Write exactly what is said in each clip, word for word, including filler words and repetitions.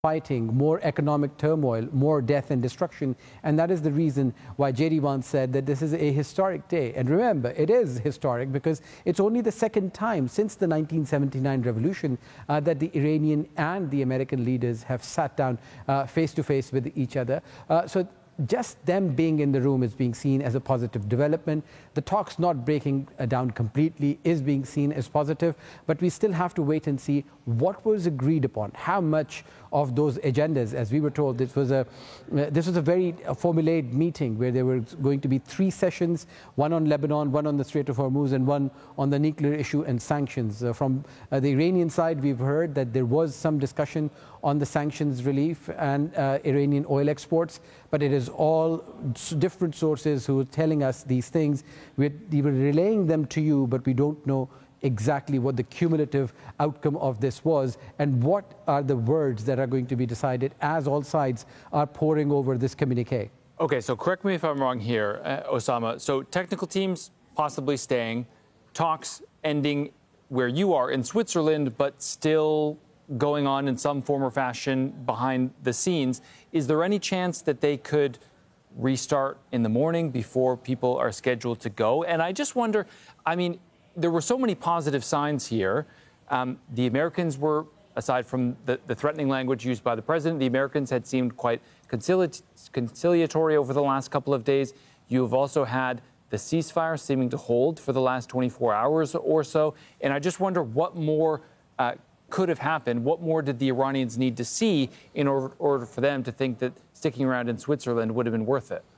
fighting, more economic turmoil, more death and destruction. And that is the reason why J D Vance said that this is a historic day. And remember, it is historic because it's only the second time since the nineteen seventy-nine revolution uh, that the Iranian and the American leaders have sat down uh, face to face with each other. Uh, so just them being in the room is being seen as a positive development. The talks not breaking down completely is being seen as positive, but we still have to wait and see what was agreed upon, how much of those agendas. As we were told, this was a uh, this was a very uh, formulaic meeting where there were going to be three sessions, one on Lebanon, one on the Strait of Hormuz, and one on the nuclear issue and sanctions. Uh, from uh, the Iranian side, we've heard that there was some discussion on the sanctions relief and uh, Iranian oil exports, but it is all different sources who are telling us these things. We're, we were relaying them to you, but we don't know exactly what the cumulative outcome of this was and what are the words that are going to be decided as all sides are poring over this communique. Okay, so correct me if I'm wrong here, uh, Osama. So technical teams possibly staying, talks ending where you are in Switzerland, but still going on in some form or fashion behind the scenes. Is there any chance that they could restart in the morning before people are scheduled to go? And I just wonder, I mean, there were so many positive signs here. Um, the Americans were, aside from the, the threatening language used by the president, the Americans had seemed quite concili- conciliatory over the last couple of days. You have also had the ceasefire seeming to hold for the last twenty-four hours or so. And I just wonder what more uh, could have happened. What more did the Iranians need to see in order, order for them to think that sticking around in Switzerland would have been worth it?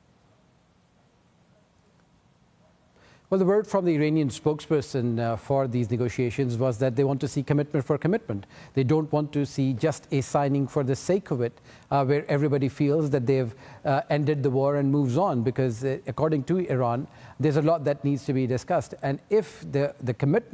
Well, the word from the Iranian spokesperson uh, for these negotiations was that they want to see commitment for commitment. They don't want to see just a signing for the sake of it, uh, where everybody feels that they've uh, ended the war and moves on, because uh, according to Iran, there's a lot that needs to be discussed. And if the, the commitment